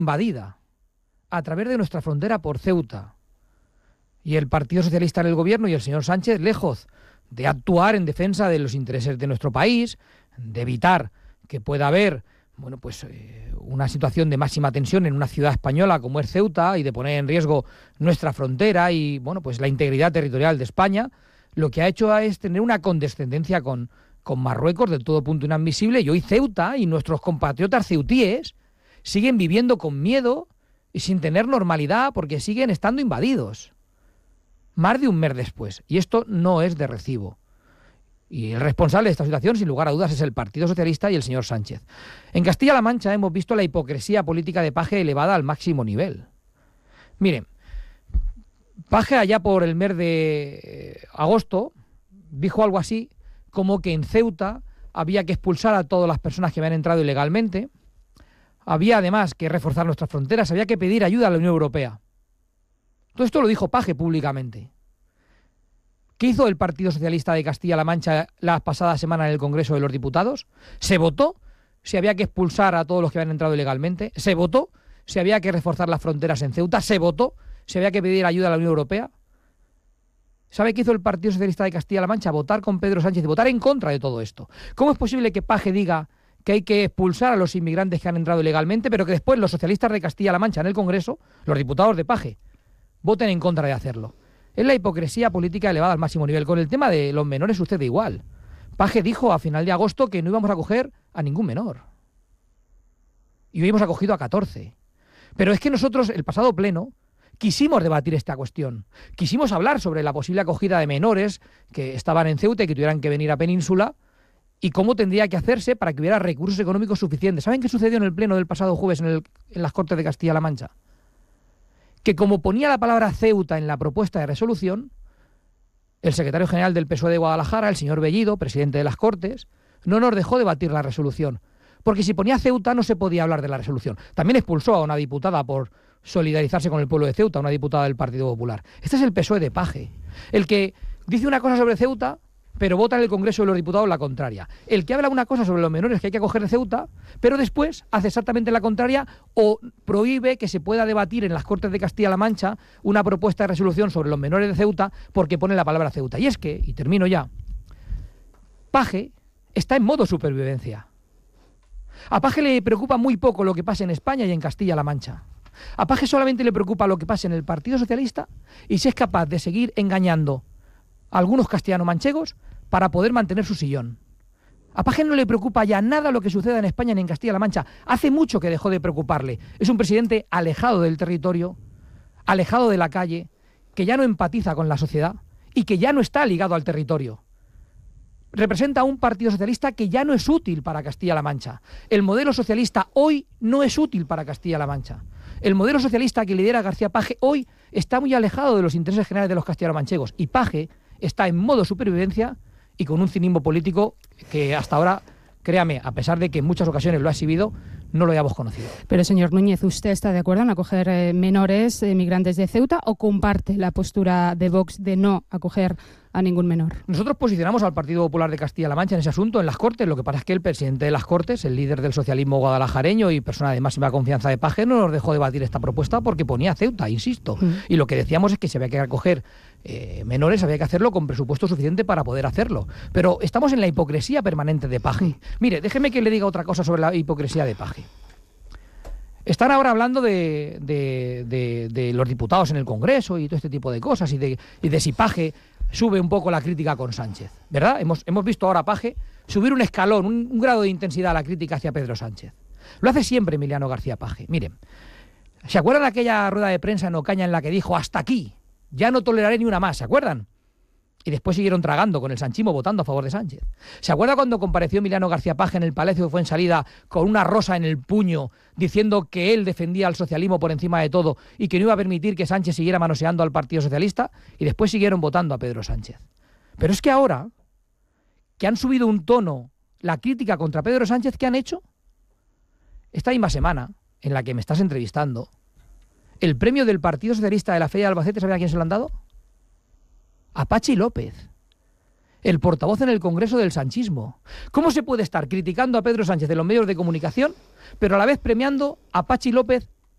invadida a través de nuestra frontera por Ceuta. Y el Partido Socialista en el gobierno y el señor Sánchez, lejos de actuar en defensa de los intereses de nuestro país, de evitar que pueda haber una situación de máxima tensión en una ciudad española como es Ceuta y de poner en riesgo nuestra frontera y la integridad territorial de España, lo que ha hecho es tener una condescendencia con Marruecos de todo punto inadmisible, y hoy Ceuta y nuestros compatriotas ceutíes siguen viviendo con miedo y sin tener normalidad porque siguen estando invadidos. Más de un mes después, y esto no es de recibo. Y el responsable de esta situación, sin lugar a dudas, es el Partido Socialista y el señor Sánchez. En Castilla-La Mancha hemos visto la hipocresía política de Paje elevada al máximo nivel. Miren, Paje allá por el mes de agosto dijo algo así como que en Ceuta había que expulsar a todas las personas que habían entrado ilegalmente, había además que reforzar nuestras fronteras, había que pedir ayuda a la Unión Europea. Todo esto lo dijo Paje públicamente. ¿Qué hizo el Partido Socialista de Castilla-La Mancha la pasada semana en el Congreso de los Diputados? ¿Se votó si había que expulsar a todos los que habían entrado ilegalmente? ¿Se votó si había que reforzar las fronteras en Ceuta? ¿Se votó si había que pedir ayuda a la Unión Europea? ¿Sabe qué hizo el Partido Socialista de Castilla-La Mancha? Votar con Pedro Sánchez y votar en contra de todo esto. ¿Cómo es posible que Paje diga que hay que expulsar a los inmigrantes que han entrado ilegalmente, pero que después los socialistas de Castilla-La Mancha en el Congreso, los diputados de Paje, voten en contra de hacerlo? Es la hipocresía política elevada al máximo nivel. Con el tema de los menores sucede igual. Paje dijo a final de agosto que no íbamos a acoger a ningún menor. Y hoy hemos acogido a 14. Pero es que nosotros, el pasado pleno, quisimos debatir esta cuestión. Quisimos hablar sobre la posible acogida de menores que estaban en Ceuta y que tuvieran que venir a Península y cómo tendría que hacerse para que hubiera recursos económicos suficientes. ¿Saben qué sucedió en el pleno del pasado jueves en las Cortes de Castilla-La Mancha? Que como ponía la palabra Ceuta en la propuesta de resolución, el secretario general del PSOE de Guadalajara, el señor Bellido, presidente de las Cortes, no nos dejó debatir la resolución, porque si ponía Ceuta no se podía hablar de la resolución. También expulsó a una diputada por solidarizarse con el pueblo de Ceuta, una diputada del Partido Popular. Este es el PSOE de Paje, el que dice una cosa sobre Ceuta, pero vota en el Congreso de los Diputados la contraria. El que habla una cosa sobre los menores que hay que acoger de Ceuta, pero después hace exactamente la contraria o prohíbe que se pueda debatir en las Cortes de Castilla-La Mancha una propuesta de resolución sobre los menores de Ceuta porque pone la palabra Ceuta. Y es que, y termino ya, Paje está en modo supervivencia. A Paje le preocupa muy poco lo que pasa en España y en Castilla-La Mancha. A Paje solamente le preocupa lo que pasa en el Partido Socialista y si es capaz de seguir engañando a algunos castellano-manchegos para poder mantener su sillón. A Paje no le preocupa ya nada lo que suceda en España ni en Castilla-La Mancha. Hace mucho que dejó de preocuparle. Es un presidente alejado del territorio, alejado de la calle, que ya no empatiza con la sociedad y que ya no está ligado al territorio. Representa a un Partido Socialista que ya no es útil para Castilla-La Mancha. El modelo socialista hoy no es útil para Castilla-La Mancha. El modelo socialista que lidera García Paje hoy está muy alejado de los intereses generales de los castellano-manchegos. Y Paje está en modo supervivencia y con un cinismo político que hasta ahora, créame, a pesar de que en muchas ocasiones lo ha exhibido, no lo hayamos conocido. Pero, señor Núñez, ¿usted está de acuerdo en acoger menores migrantes de Ceuta o comparte la postura de Vox de no acoger a ningún menor? Nosotros posicionamos al Partido Popular de Castilla-La Mancha en ese asunto en las Cortes. Lo que pasa es que el presidente de las Cortes, el líder del socialismo guadalajareño y persona de máxima confianza de Paje, no nos dejó debatir esta propuesta porque ponía Ceuta, insisto. Y lo que decíamos es que si había que acoger menores, había que hacerlo con presupuesto suficiente para poder hacerlo. Pero estamos en la hipocresía permanente de Paje. Mire, déjeme que le diga otra cosa sobre la hipocresía de Paje. Están ahora hablando de los diputados en el Congreso y todo este tipo de cosas y de si Paje sube un poco la crítica con Sánchez, ¿verdad? Hemos visto ahora a Paje subir un escalón, un grado de intensidad a la crítica hacia Pedro Sánchez. Lo hace siempre Emiliano García Paje. Miren, ¿se acuerdan de aquella rueda de prensa en Ocaña en la que dijo hasta aquí, ya no toleraré ni una más? ¿Se acuerdan? Y después siguieron tragando con el sanchismo votando a favor de Sánchez. ¿Se acuerda cuando compareció Emiliano García Paje en el Palacio de Fuensalida con una rosa en el puño diciendo que él defendía al socialismo por encima de todo y que no iba a permitir que Sánchez siguiera manoseando al Partido Socialista? Y después siguieron votando a Pedro Sánchez. Pero es que ahora que han subido un tono la crítica contra Pedro Sánchez, ¿qué han hecho? Esta misma semana en la que me estás entrevistando, el premio del Partido Socialista de la Feria de Albacete, ¿saben a quién se lo han dado? A Pachi López, el portavoz en el Congreso del sanchismo. ¿Cómo se puede estar criticando a Pedro Sánchez de los medios de comunicación, pero a la vez premiando a Pachi López